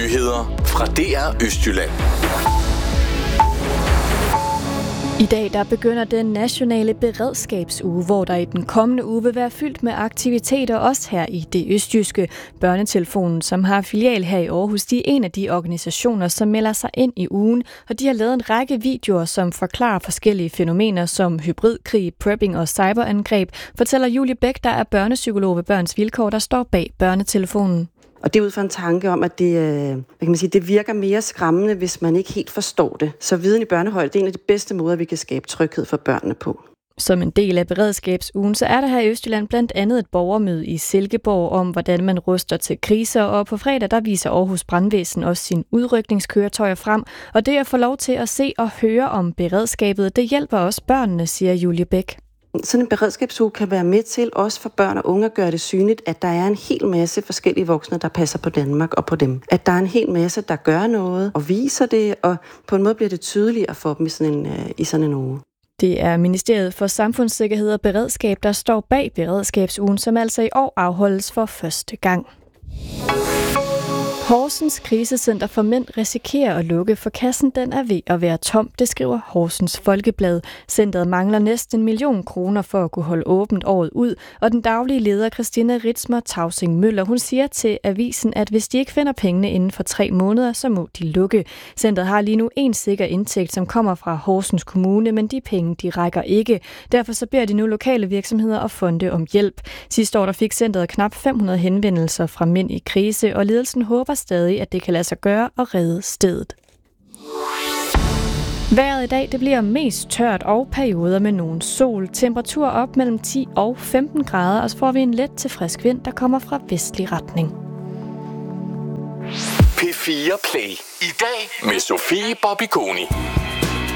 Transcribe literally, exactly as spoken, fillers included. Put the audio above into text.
Nyheder fra D R Østjylland. I dag der begynder den nationale beredskabsuge, hvor der i den kommende uge vil være fyldt med aktiviteter, også her i det østjyske. Børnetelefonen, som har filial her i Aarhus, de er en af de organisationer, som melder sig ind i ugen, og de har lavet en række videoer, som forklarer forskellige fænomener som hybridkrig, prepping og cyberangreb, fortæller Julie Bæk, der er børnepsykolog ved Børns Vilkår, der står bag Børnetelefonen. Og det er ud fra en tanke om, at det, hvad kan man sige, det virker mere skræmmende, hvis man ikke helt forstår det. Så viden i børnehøjde, det er en af de bedste måder, vi kan skabe tryghed for børnene på. Som en del af beredskabsugen, så er der her i Østjylland blandt andet et borgermøde i Silkeborg om, hvordan man ruster til kriser, og på fredag der viser Aarhus Brandvæsen også sine udrykningskøretøjer frem, og det at få lov til at se og høre om beredskabet, det hjælper også børnene, siger Julie Bæk. Sådan en beredskabsuge kan være med til, også for børn og unge, at gøre det synligt, at der er en hel masse forskellige voksne, der passer på Danmark og på dem. At der er en hel masse, der gør noget og viser det, og på en måde bliver det tydeligere for dem i sådan en, i sådan en uge. Det er Ministeriet for Samfundssikkerhed og Beredskab, der står bag beredskabsugen, som altså i år afholdes for første gang. Horsens Krisecenter for Mænd risikerer at lukke, for kassen den er ved at være tom, det skriver Horsens Folkeblad. Centeret mangler næsten en million kroner for at kunne holde åbent året ud, og den daglige leder Christina Ritzmer Tavsing Møller, hun siger til avisen, at hvis de ikke finder pengene inden for tre måneder, så må de lukke. Centeret har lige nu en sikker indtægt, som kommer fra Horsens Kommune, men de penge de rækker ikke. Derfor så beder de nu lokale virksomheder og fonde om hjælp. Sidste år der fik centeret knap fem hundrede henvendelser fra mænd i krise, og ledelsen håber stadig, at det kan lade sig gøre og redde stedet. Vejret i dag det bliver mest tørt og perioder med nogen sol. Temperatur op mellem ti og femten grader, og så får vi en let til frisk vind, der kommer fra vestlig retning. P fire Play. I dag med Sofie Bobby Koni.